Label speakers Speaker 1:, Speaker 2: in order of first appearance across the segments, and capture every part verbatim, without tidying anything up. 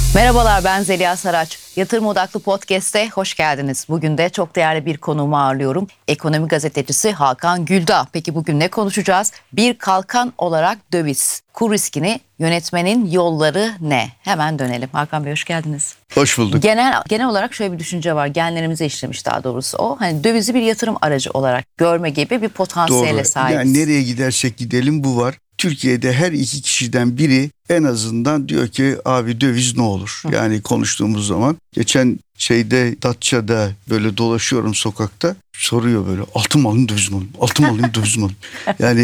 Speaker 1: Merhabalar, ben Zeliha Saraç. Yatırım Odaklı Podcast'e hoş geldiniz. Bugün de çok değerli bir konuğumu ağırlıyorum. Ekonomi gazetecisi Hakan Güldağ. Peki bugün ne konuşacağız? Bir kalkan olarak döviz. Kur riskini yönetmenin yolları ne? Hemen dönelim. Hakan Bey hoş geldiniz.
Speaker 2: Hoş bulduk.
Speaker 1: Genel genel olarak şöyle bir düşünce var. Genlerimize işlemiş daha doğrusu o. Hani dövizi bir yatırım aracı olarak görme gibi bir potansiyele
Speaker 2: Doğru.
Speaker 1: sahibiz.
Speaker 2: Yani nereye gidersek gidelim bu var. Türkiye'de her iki kişiden biri en azından diyor ki abi döviz ne olur? Hı. Yani konuştuğumuz zaman geçen şeyde Datça'da böyle dolaşıyorum sokakta, soruyor böyle altın mı alayım döviz mi alayım? Altın mı alayım döviz mi alayım? Yani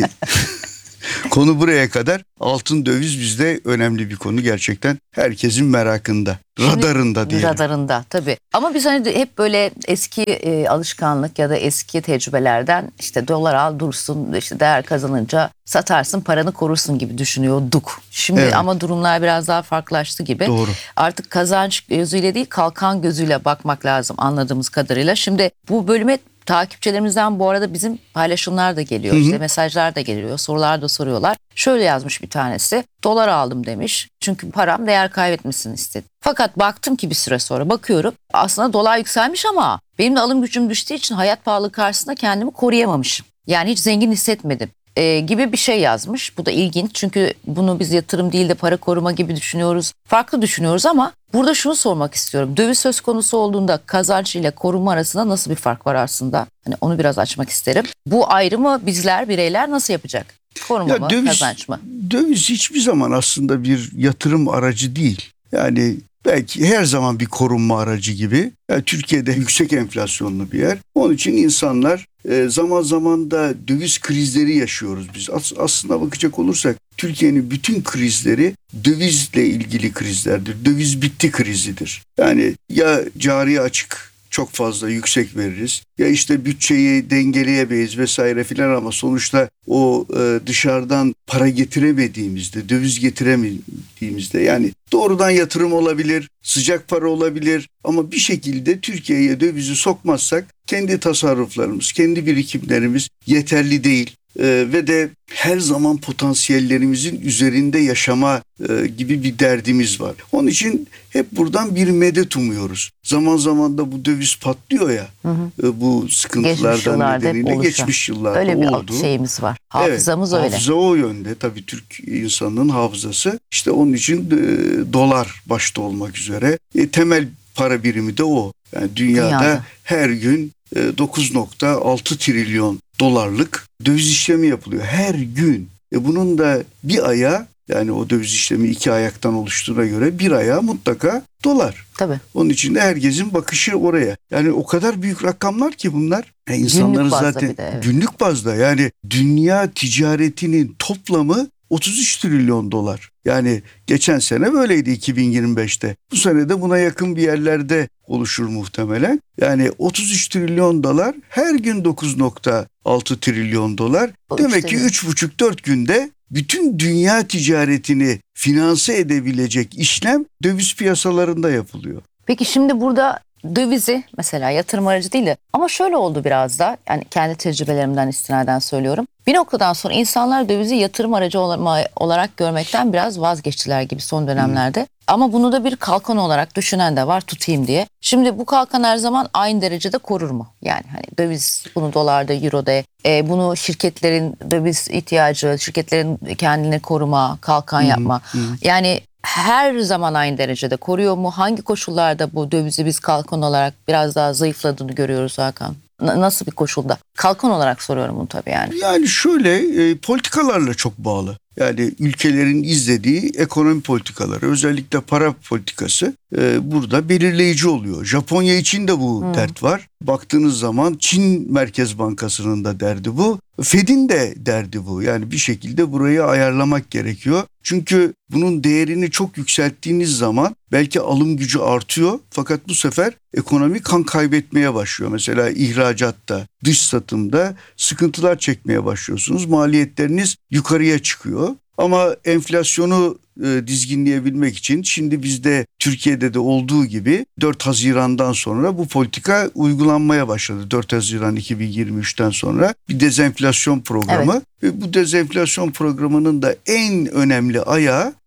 Speaker 2: konu buraya kadar. Altın döviz bizde önemli bir konu gerçekten. Herkesin merakında. Radarında
Speaker 1: Şimdi,
Speaker 2: diyelim.
Speaker 1: Radarında tabii. Ama biz hani hep böyle eski e, alışkanlık ya da eski tecrübelerden işte dolar al dursun, işte değer kazanınca satarsın, paranı korursun gibi düşünüyorduk. Şimdi
Speaker 2: Evet.
Speaker 1: Ama durumlar biraz daha farklılaştı gibi.
Speaker 2: Doğru.
Speaker 1: Artık kazanç gözüyle değil kalkan gözüyle bakmak lazım anladığımız kadarıyla. Şimdi bu bölüme takipçilerimizden bu arada bizim paylaşımlar da geliyor. Hı hı. İşte mesajlar da geliyor, sorular da soruyorlar. Şöyle yazmış bir tanesi. Dolar aldım demiş. Çünkü param değer kaybetmesini istedim. Fakat baktım ki bir süre sonra bakıyorum. Aslında dolar yükselmiş ama benim de alım gücüm düştüğü için hayat pahalılığı karşısında kendimi koruyamamışım. Yani hiç zengin hissetmedim. Ee, gibi bir şey yazmış. Bu da ilginç çünkü bunu biz yatırım değil de para koruma gibi düşünüyoruz. Farklı düşünüyoruz ama burada şunu sormak istiyorum. Döviz söz konusu olduğunda kazanç ile koruma arasında nasıl bir fark var aslında? Hani onu biraz açmak isterim. Bu ayrımı bizler, bireyler nasıl yapacak? Koruma
Speaker 2: ya
Speaker 1: mı,
Speaker 2: döviz,
Speaker 1: kazanç mı?
Speaker 2: Döviz hiçbir zaman aslında bir yatırım aracı değil. Yani belki her zaman bir korunma aracı gibi. Yani Türkiye'de yüksek enflasyonlu bir yer. Onun için insanlar e, zaman zaman da döviz krizleri yaşıyoruz biz. As- aslında bakacak olursak Türkiye'nin bütün krizleri dövizle ilgili krizlerdir. Döviz bitti krizidir. Yani ya cari açık çok fazla yüksek veririz. Ya işte bütçeyi dengeleyemeyiz vesaire filan ama sonuçta o e, dışarıdan para getiremediğimizde, döviz getiremediğimizde yani doğrudan yatırım olabilir, sıcak para olabilir ama bir şekilde Türkiye'ye dövizi sokmazsak kendi tasarruflarımız, kendi birikimlerimiz yeterli değil. Ee, ve de her zaman potansiyellerimizin üzerinde yaşama e, gibi bir derdimiz var. Onun için hep buradan bir medet umuyoruz. Zaman zaman da bu döviz patlıyor ya, hı hı. E, bu sıkıntılardan nedeniyle geçmiş yıllarda
Speaker 1: öyle bir
Speaker 2: oldu.
Speaker 1: Şeyimiz var. Hafızamız
Speaker 2: evet,
Speaker 1: öyle.
Speaker 2: Hafıza o yönde. Tabii Türk insanının hafızası. İşte onun için e, dolar başta olmak üzere. E, temel para birimi de o. Yani dünyada, dünyada. her gün e, dokuz nokta altı trilyon dolarlık döviz işlemi yapılıyor her gün. E bunun da bir ayağı yani o döviz işlemi iki ayaktan oluştuğuna göre bir ayağı mutlaka dolar.
Speaker 1: Tabii.
Speaker 2: Onun için de herkesin bakışı oraya. Yani o kadar büyük rakamlar ki bunlar. Yani insanların zaten
Speaker 1: de, evet.
Speaker 2: günlük bazda yani dünya ticaretinin toplamı otuz üç trilyon dolar. Yani geçen sene böyleydi iki bin yirmi beşte. Bu sene de buna yakın bir yerlerde oluşur muhtemelen. Yani otuz üç trilyon dolar her gün dokuz nokta altı trilyon dolar. O Demek ki üç buçuk dört günde bütün dünya ticaretini finanse edebilecek işlem döviz piyasalarında yapılıyor.
Speaker 1: Peki şimdi burada dövizi mesela yatırım aracı değil de ama şöyle oldu biraz da yani kendi tecrübelerimden istinaden söylüyorum. Bir noktadan sonra insanlar dövizi yatırım aracı olarak görmekten biraz vazgeçtiler gibi son dönemlerde. Hmm. Ama bunu da bir kalkan olarak düşünen de var tutayım diye. Şimdi bu kalkan her zaman aynı derecede korur mu? Yani hani döviz bunu dolarda, euroda, e, bunu şirketlerin döviz ihtiyacı, şirketlerin kendini koruma, kalkan hmm. yapma. Hmm. Yani her zaman aynı derecede koruyor mu? Hangi koşullarda bu dövizi biz kalkan olarak biraz daha zayıfladığını görüyoruz Hakan? N- nasıl bir koşulda? Kalkan olarak soruyorum bunu tabii yani.
Speaker 2: Yani şöyle e, politikalarla çok bağlı. Yani ülkelerin izlediği ekonomi politikaları özellikle para politikası e, burada belirleyici oluyor. Japonya için de bu hmm. dert var. Baktığınız zaman Çin Merkez Bankası'nın da derdi bu. Fed'in de derdi bu. Yani bir şekilde burayı ayarlamak gerekiyor. Çünkü bunun değerini çok yükselttiğiniz zaman belki alım gücü artıyor. Fakat bu sefer ekonomi kan kaybetmeye başlıyor. Mesela ihracatta, dış satımda sıkıntılar çekmeye başlıyorsunuz. Maliyetleriniz yukarıya çıkıyor. Ama enflasyonu e, dizginleyebilmek için şimdi bizde Türkiye'de de olduğu gibi dört Haziran'dan sonra bu politika uygulanmaya başladı. dört Haziran iki bin yirmi üçten sonra bir dezenflasyon programı. Evet. Ve bu dezenflasyon programının da en önemli ayağı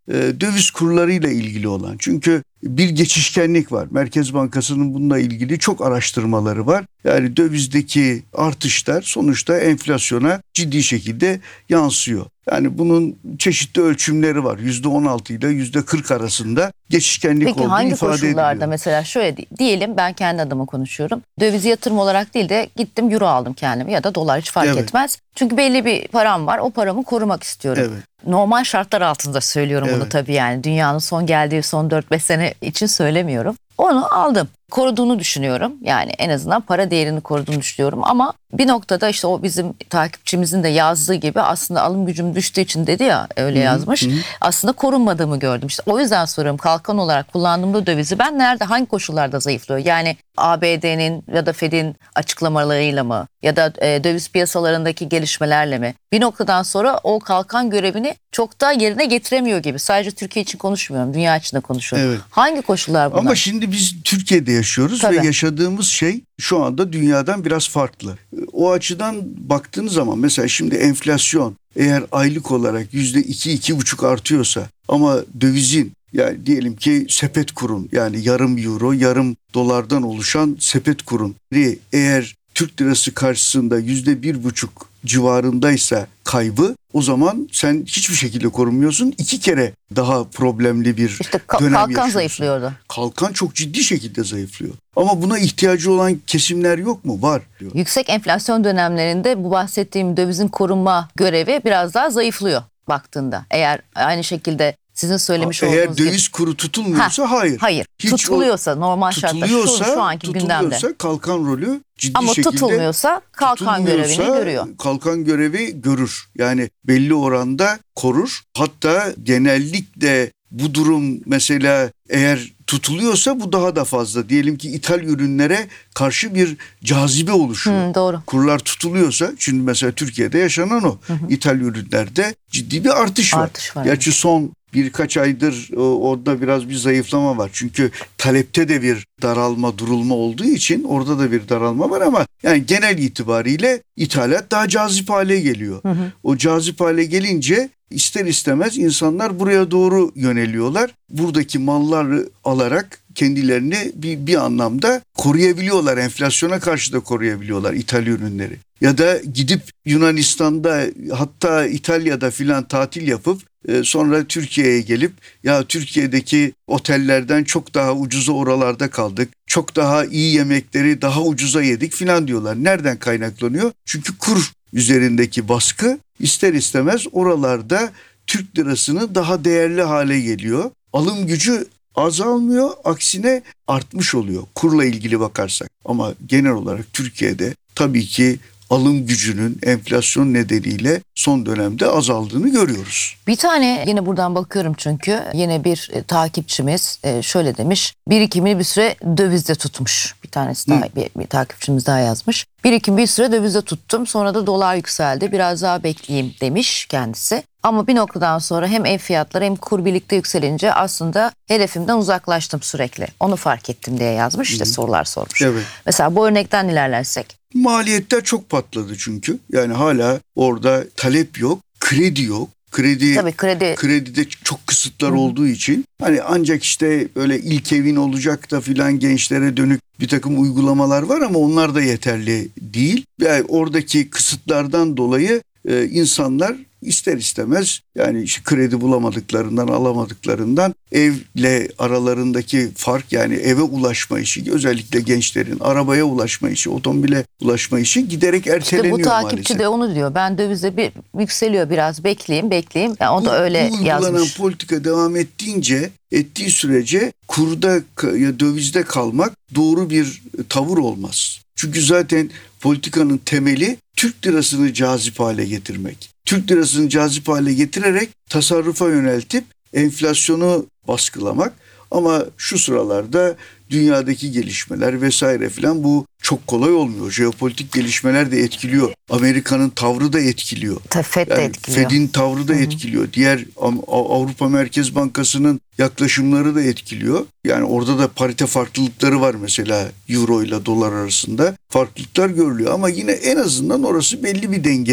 Speaker 2: e, döviz kurlarıyla ilgili olan. Çünkü bir geçişkenlik var. Merkez Bankası'nın bununla ilgili çok araştırmaları var. Yani dövizdeki artışlar sonuçta enflasyona ciddi şekilde yansıyor. Yani bunun çeşitli ölçümleri var. yüzde on altı ile yüzde kırk arasında geçişkenlik
Speaker 1: Peki
Speaker 2: olduğu
Speaker 1: hangi
Speaker 2: ifade
Speaker 1: koşullarda
Speaker 2: ediliyor.
Speaker 1: mesela şöyle di- diyelim, ben kendi adıma konuşuyorum. Dövizi yatırım olarak değil de gittim euro aldım kendime ya da dolar, hiç fark
Speaker 2: Evet.
Speaker 1: etmez. Çünkü belli bir param var, o paramı korumak istiyorum.
Speaker 2: Evet.
Speaker 1: Normal şartlar altında söylüyorum bunu
Speaker 2: Evet.
Speaker 1: tabii, yani dünyanın son geldiği son dört beş sene için söylemiyorum. Onu aldım. Koruduğunu düşünüyorum. Yani en azından para değerini koruduğunu düşünüyorum. Ama bir noktada işte o bizim takipçimizin de yazdığı gibi aslında alım gücüm düştüğü için dedi ya, öyle yazmış.
Speaker 2: hı.
Speaker 1: Aslında korunmadığımı gördüm. İşte o yüzden soruyorum, kalkan olarak kullandığımda dövizi ben nerede, hangi koşullarda zayıflıyor? Yani A B D'nin ya da Fed'in açıklamalarıyla mı? Ya da e, döviz piyasalarındaki gelişmelerle mi? Bir noktadan sonra o kalkan görevini çok da yerine getiremiyor gibi. Sadece Türkiye için konuşmuyorum, dünya için de konuşuyorum.
Speaker 2: Evet.
Speaker 1: Hangi koşullar bunlar?
Speaker 2: Ama şimdi biz Türkiye'de yaşıyoruz
Speaker 1: Tabii.
Speaker 2: ve yaşadığımız şey şu anda dünyadan biraz farklı. O açıdan baktığınız zaman mesela şimdi enflasyon eğer aylık olarak yüzde iki iki buçuk artıyorsa ama dövizin, yani diyelim ki sepet kurun, yani yarım euro yarım dolardan oluşan sepet kurun eğer Türk lirası karşısında yüzde bir buçuk civarındaysa kaybı, o zaman sen hiçbir şekilde korunmuyorsun. İki kere daha problemli bir
Speaker 1: İşte ka-
Speaker 2: dönem
Speaker 1: kalkan
Speaker 2: yaşıyorsun.
Speaker 1: zayıflıyordu.
Speaker 2: Kalkan çok ciddi şekilde zayıflıyor. Ama buna ihtiyacı olan kesimler yok mu? Var.
Speaker 1: Yüksek enflasyon dönemlerinde bu bahsettiğim dövizin korunma görevi biraz daha zayıflıyor baktığında. Eğer aynı şekilde sizin söylemiş
Speaker 2: Eğer
Speaker 1: olduğunuz gibi.
Speaker 2: döviz kuru tutulmuyorsa hayır.
Speaker 1: Hayır.
Speaker 2: Hiç o-
Speaker 1: tutuluyorsa normal şartlarda
Speaker 2: tutuluyorsa,
Speaker 1: şu, şu anki gündemde.
Speaker 2: tutuluyorsa kalkan rolü ciddi
Speaker 1: Ama
Speaker 2: şekilde
Speaker 1: tutulmuyorsa kalkan görevini
Speaker 2: tutulmuyorsa
Speaker 1: görüyor.
Speaker 2: kalkan görevi görür. Yani belli oranda korur. Hatta genellikle bu durum mesela eğer tutuluyorsa bu daha da fazla. Diyelim ki ithal ürünlere karşı bir cazibe oluşuyor.
Speaker 1: Hı, doğru.
Speaker 2: Kurlar tutuluyorsa, şimdi mesela Türkiye'de yaşanan o. İthal ürünlerde ciddi bir artış var.
Speaker 1: Artış var,
Speaker 2: Gerçi son birkaç aydır o, orada biraz bir zayıflama var. Çünkü talepte de bir daralma, durulma olduğu için orada da bir daralma var ama yani genel itibariyle ithalat daha cazip hale geliyor.
Speaker 1: Hı hı.
Speaker 2: O cazip hale gelince ister istemez insanlar buraya doğru yöneliyorlar. Buradaki malları alarak kendilerini bir, bir anlamda koruyabiliyorlar. Enflasyona karşı da koruyabiliyorlar ithal ürünleri. Ya da gidip Yunanistan'da, hatta İtalya'da filan tatil yapıp e, sonra Türkiye'ye gelip ya Türkiye'deki otellerden çok daha ucuza oralarda kaldık. Çok daha iyi yemekleri daha ucuza yedik filan diyorlar. Nereden kaynaklanıyor? Çünkü kur üzerindeki baskı ister istemez oralarda Türk lirasını daha değerli hale geliyor. Alım gücü azalmıyor, aksine artmış oluyor kurla ilgili bakarsak. Ama genel olarak Türkiye'de tabii ki alım gücünün enflasyon nedeniyle son dönemde azaldığını görüyoruz.
Speaker 1: Bir tane yine buradan bakıyorum, çünkü yine bir e, takipçimiz e, şöyle demiş. Birikimini bir süre dövizde tutmuş. Bir tanesi daha, bir, bir takipçimiz daha yazmış. Birikim bir süre dövizde tuttum, sonra da dolar yükseldi, biraz daha bekleyeyim demiş kendisi. Ama bir noktadan sonra hem ev fiyatları hem kur birlikte yükselince aslında hedefimden uzaklaştım sürekli. Onu fark ettim diye yazmış, işte sorular sormuş.
Speaker 2: Evet.
Speaker 1: Mesela bu örnekten ilerlersek.
Speaker 2: Maliyetler çok patladı çünkü. Yani hala orada talep yok, kredi yok. Kredi
Speaker 1: Tabii kredi
Speaker 2: kredide çok kısıtlar olduğu için hani ancak işte böyle ilk evin olacak da filan gençlere dönük bir takım uygulamalar var ama onlar da yeterli değil. Yani oradaki kısıtlardan dolayı e, insanlar ister istemez, yani işte kredi bulamadıklarından, alamadıklarından evle aralarındaki fark, yani eve ulaşma işi, özellikle gençlerin arabaya ulaşma işi, otomobile ulaşma işi giderek erteleniyor
Speaker 1: İşte bu
Speaker 2: maalesef.
Speaker 1: takipçi de onu diyor. Ben dövize bir yükseliyor, biraz bekleyeyim bekleyeyim. Yani o da
Speaker 2: Bu-
Speaker 1: öyle
Speaker 2: bu uygulanan
Speaker 1: yazmış.
Speaker 2: politika devam ettiğince, ettiği sürece kurda ya dövizde kalmak doğru bir tavır olmaz. Çünkü zaten politikanın temeli Türk lirasını cazip hale getirmek. Türk lirasını cazip hale getirerek tasarrufa yöneltip enflasyonu baskılamak. Ama şu sıralarda dünyadaki gelişmeler vesaire filan bu çok kolay olmuyor. Jeopolitik gelişmeler de etkiliyor. Amerika'nın tavrı da etkiliyor.
Speaker 1: Tabii Fed de
Speaker 2: Yani
Speaker 1: etkiliyor.
Speaker 2: Fed'in tavrı da etkiliyor. Diğer Avrupa Merkez Bankası'nın yaklaşımları da etkiliyor. Yani orada da parite farklılıkları var mesela euro ile dolar arasında. Farklılıklar görülüyor ama yine en azından orası belli bir dengede.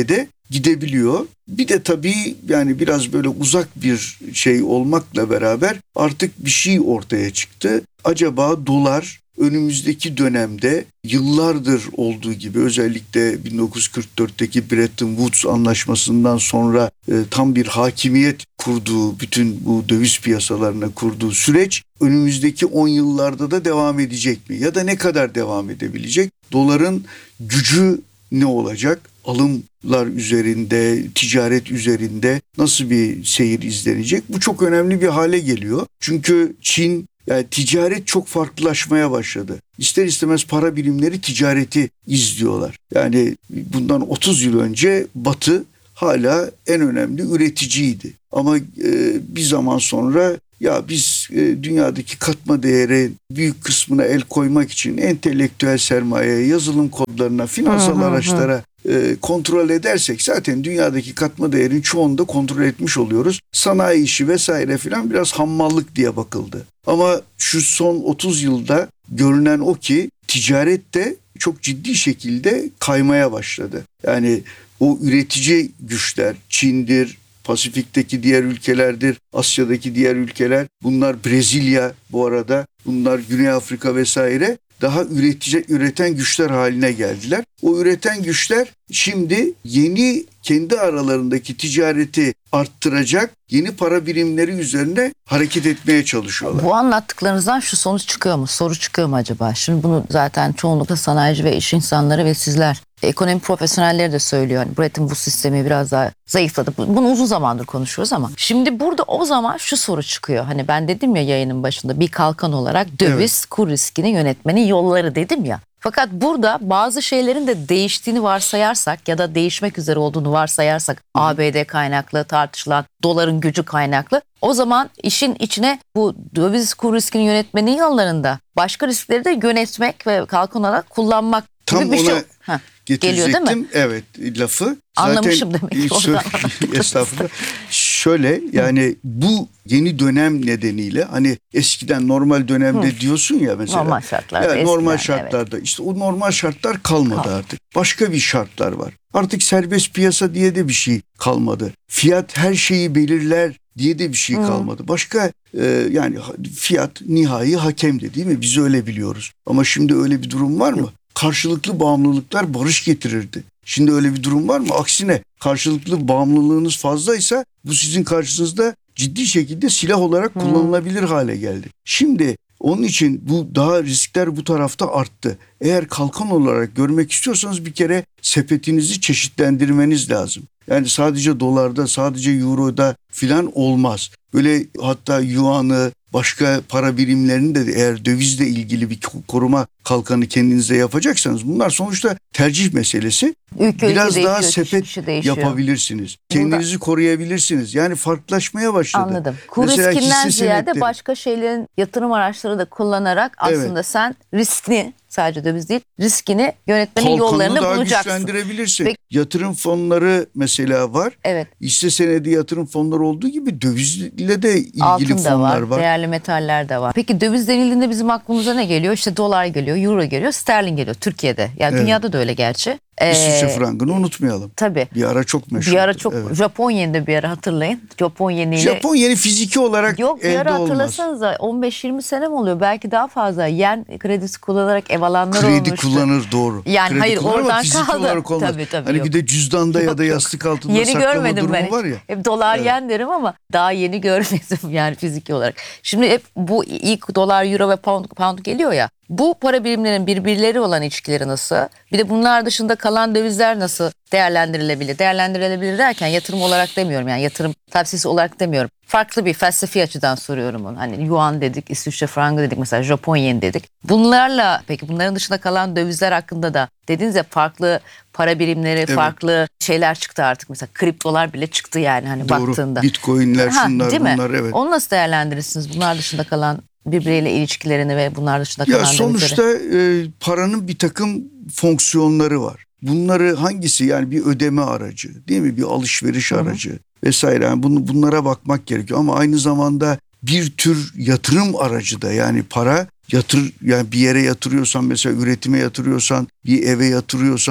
Speaker 2: gidebiliyor. Bir de tabii yani biraz böyle uzak bir şey olmakla beraber artık bir şey ortaya çıktı. Acaba dolar önümüzdeki dönemde yıllardır olduğu gibi özellikle bin dokuz yüz kırk dörtteki Bretton Woods anlaşmasından sonra e, tam bir hakimiyet kurduğu, bütün bu döviz piyasalarına kurduğu süreç önümüzdeki on yıllarda da devam edecek mi? Ya da ne kadar devam edebilecek? Doların gücü ne olacak? Alımlar üzerinde, ticaret üzerinde nasıl bir seyir izlenecek? Bu çok önemli bir hale geliyor. Çünkü Çin, yani ticaret çok farklılaşmaya başladı. İster istemez para birimleri ticareti izliyorlar. Yani bundan otuz yıl önce Batı hala en önemli üreticiydi. Ama e, bir zaman sonra ya biz e, dünyadaki katma değeri büyük kısmına el koymak için entelektüel sermayeye, yazılım kodlarına, finansal
Speaker 1: hı hı
Speaker 2: araçlara e, kontrol edersek zaten dünyadaki katma değerin çoğunu da kontrol etmiş oluyoruz. Sanayi işi vesaire filan biraz hammallık diye bakıldı. Ama şu son otuz yılda görünen o ki ticaret de çok ciddi şekilde kaymaya başladı. Yani o üretici güçler, Çin'dir, Pasifik'teki diğer ülkelerdir, Asya'daki diğer ülkeler, bunlar Brezilya bu arada, bunlar Güney Afrika vesaire daha üretici, üreten güçler haline geldiler. O üreten güçler şimdi yeni kendi aralarındaki ticareti arttıracak yeni para birimleri üzerine hareket etmeye çalışıyorlar.
Speaker 1: Bu anlattıklarınızdan şu sonuç çıkıyor mu? Soru çıkıyor mu acaba? Şimdi bunu zaten çoğunlukla sanayici ve iş insanları ve sizler, ekonomi profesyonelleri de söylüyor. Hani Bretton Woods sistemi biraz daha zayıfladı. Bunu uzun zamandır konuşuyoruz ama şimdi burada o zaman şu soru çıkıyor. Hani ben dedim ya yayının başında bir kalkan olarak döviz evet. kur riskini yönetmenin yolları dedim ya. Fakat burada bazı şeylerin de değiştiğini varsayarsak ya da değişmek üzere olduğunu varsayarsak, Hı. A B D kaynaklı tartışılan doların gücü kaynaklı, o zaman işin içine bu döviz kur riskini yönetmenin yollarında başka riskleri de yönetmek ve kalkan olarak kullanmak gibi
Speaker 2: Tam
Speaker 1: bir şey.
Speaker 2: ona
Speaker 1: Heh,
Speaker 2: getirecektim.
Speaker 1: Geliyor değil mi?
Speaker 2: Evet, lafı.
Speaker 1: Anlamışım
Speaker 2: Zaten,
Speaker 1: demek ki oradan.
Speaker 2: Estağfurullah. Şöyle yani bu yeni dönem nedeniyle hani eskiden normal dönemde Hı. diyorsun ya mesela.
Speaker 1: Normal şartlarda.
Speaker 2: Yani normal şartlarda evet. işte o normal şartlar kalmadı Kal. artık. Başka bir şartlar var. Artık serbest piyasa diye de bir şey kalmadı. Fiyat her şeyi belirler diye de bir şey Hı. kalmadı. Başka e, yani fiyat nihai hakemdi değil mi? Biz öyle biliyoruz. Ama şimdi öyle bir durum var mı? Yok. Karşılıklı bağımlılıklar barış getirirdi. Şimdi öyle bir durum var mı? Aksine karşılıklı bağımlılığınız fazlaysa bu sizin karşınızda ciddi şekilde silah olarak kullanılabilir hmm. hale geldi. Şimdi onun için bu daha riskler bu tarafta arttı. Eğer kalkan olarak görmek istiyorsanız bir kere sepetinizi çeşitlendirmeniz lazım. Yani sadece dolarda, sadece euroda filan olmaz. Böyle hatta yuanı, başka para birimlerini de eğer dövizle ilgili bir koruma kalkanı kendinize yapacaksanız bunlar sonuçta tercih meselesi.
Speaker 1: Ülke
Speaker 2: Biraz
Speaker 1: ülke
Speaker 2: daha
Speaker 1: değişiyor,
Speaker 2: sepet yapabilirsiniz. Kendinizi Burada... koruyabilirsiniz. Yani farklılaşmaya başladı.
Speaker 1: Anladım. Kur riskinden ziyade senetleri. başka şeylerin yatırım araçları da kullanarak aslında evet. sen riskini sadece döviz değil, riskini yönetmenin Kalkanı yollarını daha bulacaksın.
Speaker 2: Güçlendirebilirsin. Peki. Yatırım fonları mesela var.
Speaker 1: Evet.
Speaker 2: Hisse senedi yatırım fonları olduğu gibi dövizle de ilgili
Speaker 1: Altın
Speaker 2: fonlar
Speaker 1: var,
Speaker 2: var.
Speaker 1: Değerli metaller de var. Peki döviz denildiğinde bizim aklımıza ne geliyor? İşte dolar geliyor, euro geliyor, sterlin geliyor Türkiye'de. Yani evet. dünyada da öyle gerçi.
Speaker 2: İsviçre ee, frangını unutmayalım.
Speaker 1: Tabii.
Speaker 2: Bir ara çok meşhur.
Speaker 1: Bir ara çok evet. Japon yenide bir ara hatırlayın. Japon yeniyle.
Speaker 2: Japon yeni fiziki olarak
Speaker 1: Yok,
Speaker 2: elde olmaz.
Speaker 1: Yok bir ara hatırlasanıza on beş yirmi sene mi oluyor? Belki daha fazla. Yen kredisi kullanarak ev alanlar
Speaker 2: Kredi
Speaker 1: olmuştu.
Speaker 2: Kredi kullanır doğru.
Speaker 1: Yani
Speaker 2: Kredi
Speaker 1: hayır oradan kaldı.
Speaker 2: Tabii, tabii, hani yok. Bir de cüzdanda yok, ya da yastık altında
Speaker 1: yeni
Speaker 2: saklama durumu
Speaker 1: ben
Speaker 2: var ya.
Speaker 1: Hep dolar
Speaker 2: evet.
Speaker 1: yen derim ama daha yeni görmedim yani fiziki olarak. Şimdi hep bu ilk dolar, euro ve pound, pound geliyor ya. Bu para birimlerinin birbirleri olan ilişkileri nasıl? Bir de bunlar dışında kalan dövizler nasıl değerlendirilebilir? Değerlendirilebilir derken yatırım olarak demiyorum, yani yatırım tavsiyesi olarak demiyorum. Farklı bir felsefi açıdan soruyorum onu. Hani yuan dedik, İsviçre frangı dedik, mesela Japon yeni dedik. Bunlarla peki bunların dışında kalan dövizler hakkında da dediniz ya farklı para birimleri, evet. farklı şeyler çıktı artık. Mesela kriptolar bile çıktı yani hani
Speaker 2: doğru.
Speaker 1: Baktığında.
Speaker 2: Bitcoin'ler
Speaker 1: ha,
Speaker 2: şunlar bunlar
Speaker 1: mi?
Speaker 2: evet.
Speaker 1: Onu nasıl değerlendirirsiniz? Bunlar dışında kalan birbiriyle ilişkilerini ve bunlar dışında kalan
Speaker 2: ya sonuçta e, paranın bir takım fonksiyonları var. Bunları hangisi yani bir ödeme aracı değil mi? Bir alışveriş Hı-hı. aracı vesaire. Yani bunu, bunlara bakmak gerekiyor ama aynı zamanda bir tür yatırım aracı da yani para yatır yani bir yere yatırıyorsan mesela üretime yatırıyorsan bir eve yatırıyorsan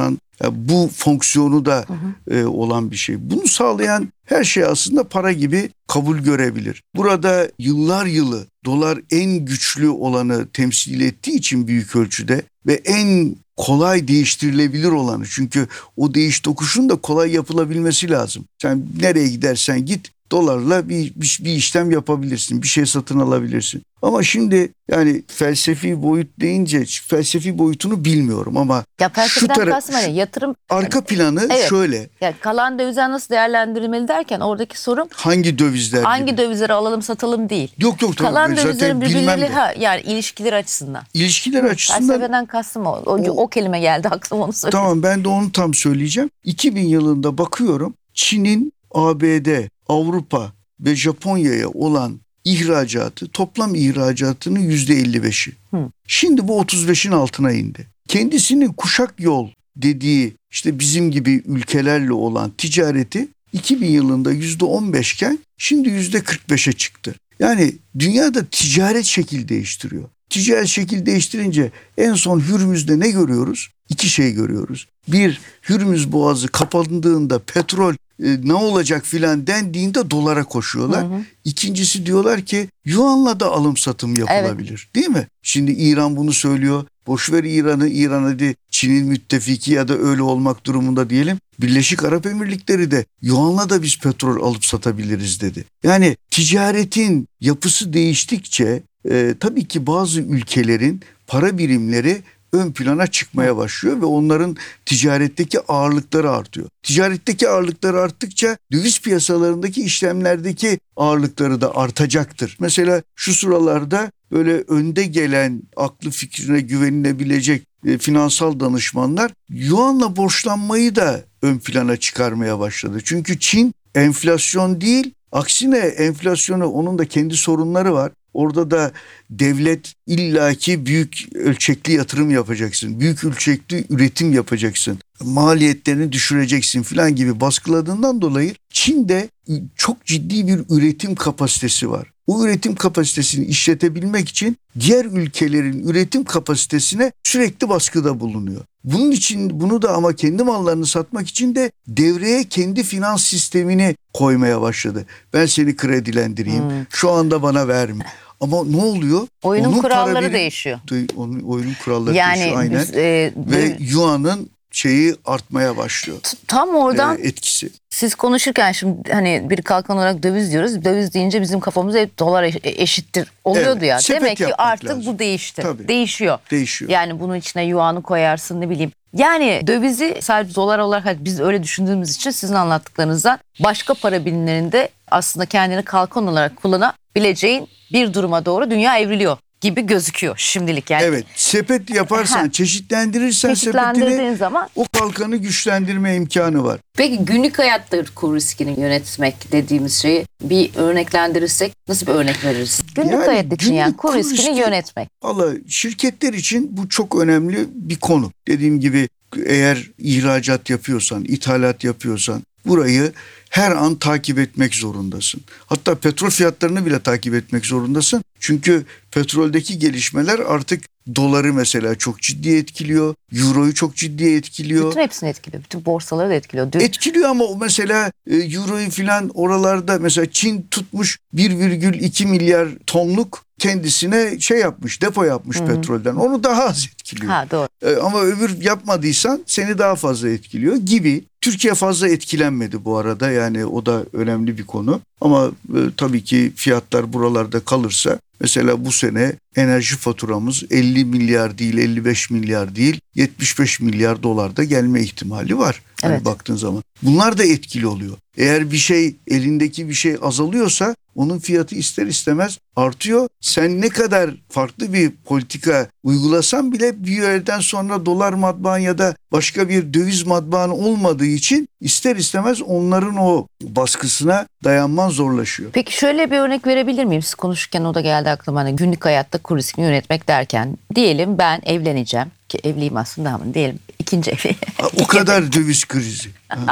Speaker 2: Yani bu fonksiyonu da hı hı. E, olan bir şey. Bunu sağlayan her şey aslında para gibi kabul görebilir. Burada yıllar yılı dolar en güçlü olanı temsil ettiği için büyük ölçüde ve en kolay değiştirilebilir olanı. Çünkü o değiş tokuşun da kolay yapılabilmesi lazım. Sen nereye gidersen git dolarla bir, bir, bir işlem yapabilirsin. Bir şey satın alabilirsin. Ama şimdi yani felsefi boyut deyince felsefi boyutunu bilmiyorum ama
Speaker 1: ya felsefeden
Speaker 2: şu taraf,
Speaker 1: kastım hani yatırım
Speaker 2: arka planı
Speaker 1: evet,
Speaker 2: şöyle.
Speaker 1: Yani kalan dövizler nasıl değerlendirilmeli derken oradaki sorun
Speaker 2: hangi dövizler
Speaker 1: hangi
Speaker 2: gibi.
Speaker 1: dövizleri alalım satalım değil.
Speaker 2: Yok yok tamam.
Speaker 1: Kalan dövizlerin
Speaker 2: Zaten
Speaker 1: birbirleriyle ha, yani ilişkileri açısından.
Speaker 2: İlişkiler açısından.
Speaker 1: Felsefeden kastım o. O, o. o kelime geldi aklıma, onu söyleyeyim.
Speaker 2: Tamam, ben de onu tam söyleyeceğim. iki bin yılında bakıyorum Çin'in A B D, Avrupa ve Japonya'ya olan ihracatı, toplam ihracatının yüzde elli beşi. Hı. Şimdi bu otuz beşin altına indi. Kendisinin kuşak yol dediği işte bizim gibi ülkelerle olan ticareti iki bin yılında yüzde on beş iken şimdi yüzde kırk beşe çıktı. Yani dünyada ticaret şekil değiştiriyor. Ticaret şekil değiştirince en son Hürmüz'de ne görüyoruz? İki şey görüyoruz. Bir, Hürmüz Boğazı kapandığında petrol e, ne olacak filan dendiğinde dolara koşuyorlar. Hı hı. İkincisi diyorlar ki yuanla da alım satım yapılabilir. Evet. Değil mi? Şimdi İran bunu söylüyor. Boşver İran'ı, İran hadi Çin'in müttefiki ya da öyle olmak durumunda diyelim. Birleşik Arap Emirlikleri de yuanla da biz petrol alıp satabiliriz dedi. Yani ticaretin yapısı değiştikçe e, tabii ki bazı ülkelerin para birimleri ön plana çıkmaya başlıyor ve onların ticaretteki ağırlıkları artıyor. Ticaretteki ağırlıkları arttıkça döviz piyasalarındaki işlemlerdeki ağırlıkları da artacaktır. Mesela şu sıralarda böyle önde gelen, aklı fikrine güvenilebilecek e, finansal danışmanlar yuanla borçlanmayı da ön plana çıkarmaya başladı. Çünkü Çin enflasyon değil, aksine enflasyonu, onun da kendi sorunları var. Orada da devlet illaki büyük ölçekli yatırım yapacaksın. Büyük ölçekli üretim yapacaksın. Maliyetlerini düşüreceksin falan gibi baskıladığından dolayı Çin'de çok ciddi bir üretim kapasitesi var. O üretim kapasitesini işletebilmek için diğer ülkelerin üretim kapasitesine sürekli baskıda bulunuyor. Bunun için bunu da ama kendi mallarını satmak için de devreye kendi finans sistemini koymaya başladı. Ben seni kredilendireyim. Hmm. Şu anda bana verme. Ama ne oluyor?
Speaker 1: Oyunun
Speaker 2: onun
Speaker 1: kuralları
Speaker 2: benim,
Speaker 1: değişiyor.
Speaker 2: Onun oyunun kuralları
Speaker 1: yani,
Speaker 2: değişiyor aynen.
Speaker 1: Biz, e,
Speaker 2: ve yuanın şeyi artmaya başlıyor.
Speaker 1: Tam oradan
Speaker 2: e, etkisi.
Speaker 1: Siz konuşurken şimdi hani bir kalkan olarak döviz diyoruz. Döviz deyince bizim kafamızda hep dolar eşittir oluyordu evet, ya. Demek ki artık lazım. Bu değişti. Tabii. Değişiyor.
Speaker 2: Değişiyor.
Speaker 1: Yani bunun içine yuanı koyarsın, ne bileyim. Yani dövizi sadece dolar olarak biz öyle düşündüğümüz için sizin anlattıklarınızdan başka para birimlerinde aslında kendini kalkan olarak kullanabileceğin bir duruma doğru dünya evriliyor gibi gözüküyor şimdilik yani.
Speaker 2: Evet, sepet yaparsan, çeşitlendirirsen sepetini,
Speaker 1: zaman
Speaker 2: o kalkanı güçlendirme imkanı var.
Speaker 1: Peki günlük hayatta kur riskini yönetmek dediğimiz şeyi bir örneklendirirsek nasıl bir örnek veririz? Günlük yani, hayat için yani kur, kur riskini riski, yönetmek.
Speaker 2: Valla şirketler için bu çok önemli bir konu. Dediğim gibi eğer ihracat yapıyorsan, ithalat yapıyorsan burayı her an takip etmek zorundasın. Hatta petrol fiyatlarını bile takip etmek zorundasın. Çünkü petroldeki gelişmeler artık doları mesela çok ciddi etkiliyor. Euro'yu çok ciddi etkiliyor.
Speaker 1: Bütün hepsini etkiliyor. Bütün borsaları da etkiliyor. Dün...
Speaker 2: Etkiliyor ama mesela e, Euro'yu filan oralarda mesela Çin tutmuş bir virgül iki milyar tonluk kendisine şey yapmış, depo yapmış Hı-hı. petrolden. Onu daha az etkiliyor.
Speaker 1: Ha, doğru.
Speaker 2: E, ama öbür yapmadıysan seni daha fazla etkiliyor gibi. Türkiye fazla etkilenmedi bu arada, yani o da önemli bir konu. Ama e, tabii ki fiyatlar buralarda kalırsa mesela bu sene enerji faturamız elli milyar değil, elli beş milyar değil, yetmiş beş milyar dolarda gelme ihtimali var. Evet. Yani baktığın zaman. Bunlar da etkili oluyor. Eğer bir şey, elindeki bir şey azalıyorsa onun fiyatı ister istemez artıyor. Sen ne kadar farklı bir politika uygulasan bile bir yerden sonra dolar matbaan ya da başka bir döviz matbaan olmadığı için ister istemez onların o baskısına dayanman zorlaşıyor.
Speaker 1: Peki şöyle bir örnek verebilir miyim? Siz konuşurken o da geldi aklıma. Hani günlük hayatta kur riskini yönetmek derken diyelim ben evleneceğim. Ki evliyim aslında ama diyelim ikinci evi.
Speaker 2: O kadar döviz krizi.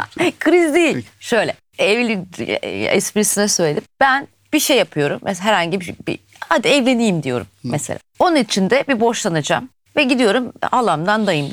Speaker 1: Kriz değil. Peki. Şöyle evli esprisine söyledim. Ben bir şey yapıyorum. Mesela herhangi bir, bir hadi evleneyim diyorum Hı. mesela. Onun için de bir borçlanacağım ve gidiyorum halamdan, dayımdan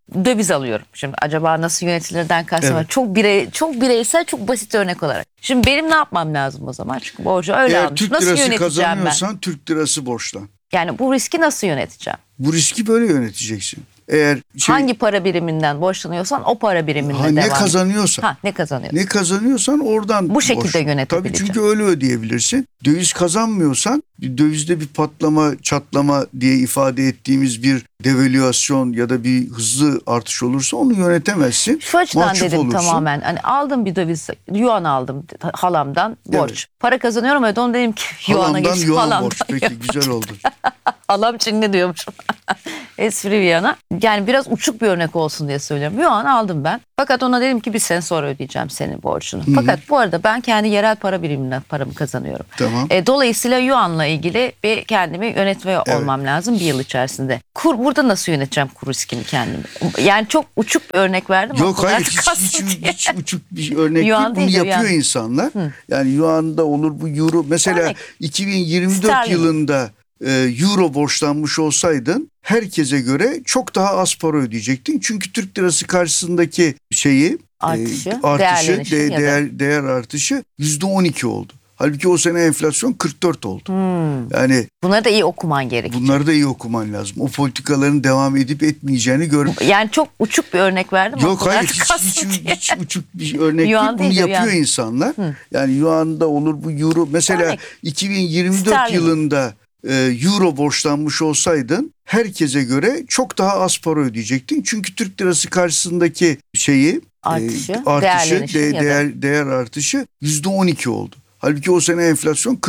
Speaker 1: döviz alıyorum. Şimdi acaba nasıl yönetilirden kastım var.
Speaker 2: Evet.
Speaker 1: Çok birey, çok bireysel, çok basit örnek olarak. Şimdi benim ne yapmam lazım o zaman? Çünkü borcu öyle
Speaker 2: Eğer
Speaker 1: almış.
Speaker 2: Türk
Speaker 1: Nasıl
Speaker 2: lirası
Speaker 1: yöneteceğim ben?
Speaker 2: kazanıyorsan Türk lirası borçlan.
Speaker 1: Yani bu riski nasıl yöneteceğim?
Speaker 2: Bu riski böyle yöneteceksin. Eğer şey,
Speaker 1: Hangi para biriminden borçlanıyorsan o para biriminde
Speaker 2: ha, ne
Speaker 1: devam et.
Speaker 2: kazanıyorsan.
Speaker 1: Ha, ne kazanıyorsun?
Speaker 2: Ne kazanıyorsan oradan
Speaker 1: Bu şekilde
Speaker 2: borçlan.
Speaker 1: yönetebileceğim.
Speaker 2: Tabii çünkü öyle ödeyebilirsin. Döviz kazanmıyorsan dövizde bir patlama, çatlama diye ifade ettiğimiz bir devalüasyon ya da bir hızlı artış olursa onu yönetemezsin.
Speaker 1: Şu açıdan
Speaker 2: Mahcup
Speaker 1: dedim
Speaker 2: olursun.
Speaker 1: tamamen. Hani aldım bir döviz, yuan aldım halamdan borç.
Speaker 2: Evet.
Speaker 1: Para kazanıyorum evet onu dedim ki yuana
Speaker 2: Halamdan
Speaker 1: geç.
Speaker 2: yuan
Speaker 1: Halamdan
Speaker 2: borç. Peki
Speaker 1: yuan.
Speaker 2: güzel oldu.
Speaker 1: Halam Çinli diyormuşum. Espri bir yana. Yani biraz uçuk bir örnek olsun diye söylüyorum. Yuan aldım ben. Fakat ona dedim ki bir sene sonra ödeyeceğim senin borcunu.
Speaker 2: Hı-hı.
Speaker 1: Fakat bu arada ben kendi yerel para biriminden paramı kazanıyorum.
Speaker 2: Tamam.
Speaker 1: E, dolayısıyla Yuan'la ilgili bir kendimi yönetmeye
Speaker 2: Evet.
Speaker 1: olmam lazım bir yıl içerisinde. Kur, burada nasıl yöneteceğim kur riskimi kendimi? Yani çok uçuk bir örnek verdim. ama
Speaker 2: Yok
Speaker 1: bu kadar
Speaker 2: hayır hiç,
Speaker 1: kastım
Speaker 2: hiç,
Speaker 1: diye.
Speaker 2: hiç uçuk bir örnek
Speaker 1: Yuan
Speaker 2: değil. Bunu
Speaker 1: değil de
Speaker 2: yapıyor
Speaker 1: yuan.
Speaker 2: insanlar. Yani yuanda olur bu euro. Mesela
Speaker 1: Örnek.
Speaker 2: iki bin yirmi dört
Speaker 1: Sterlin.
Speaker 2: yılında e, euro borçlanmış olsaydın herkese göre çok daha az para ödeyecektin. Çünkü Türk lirası karşısındaki şeyi
Speaker 1: Artışı,
Speaker 2: e, artışı
Speaker 1: değerlenişi
Speaker 2: de-
Speaker 1: ya da-
Speaker 2: değer, değer artışı yüzde on iki oldu. Halbuki o sene enflasyon kırk dört oldu.
Speaker 1: Hmm.
Speaker 2: Yani
Speaker 1: Bunları da iyi okuman gerekiyor.
Speaker 2: bunları da iyi okuman lazım. O politikaların devam edip etmeyeceğini görmek.
Speaker 1: Yani çok uçuk bir örnek verdim. ama
Speaker 2: Yok
Speaker 1: bu kadar
Speaker 2: hayır hiç,
Speaker 1: kastım
Speaker 2: hiç,
Speaker 1: diye.
Speaker 2: hiç uçuk bir örnek
Speaker 1: Yuan
Speaker 2: değil. Bunu
Speaker 1: değil de
Speaker 2: yapıyor
Speaker 1: yuan.
Speaker 2: insanlar. Yani yuanda olur bu euro. Mesela
Speaker 1: Örnek.
Speaker 2: iki bin yirmi dört
Speaker 1: Sterlin.
Speaker 2: yılında e, euro borçlanmış olsaydın herkese göre çok daha az para ödeyecektin. Çünkü Türk lirası karşısındaki şeyi
Speaker 1: Artışı,
Speaker 2: e, artışı
Speaker 1: değerlenişi
Speaker 2: de-
Speaker 1: ya da-
Speaker 2: değer, değer artışı yüzde on iki oldu. Halbuki o sene enflasyon